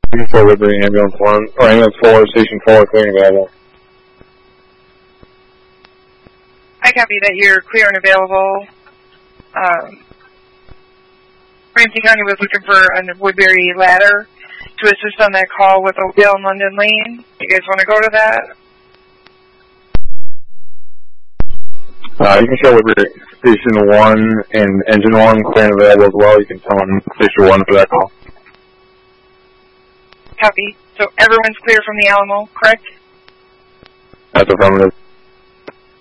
You can show Woodbury Ambulance 1, or Ambulance 4, Station 4, clear and available. I copy that you're clear and available. Ramsey County was looking for a Woodbury ladder to assist on that call with Oakdale and London Lane. You guys want to go to that? You can show Woodbury Station 1 and Engine 1 clear and available as well. You can tell them Station 1 for that call. Copy. So everyone's clear from the Alamo, correct? That's affirmative.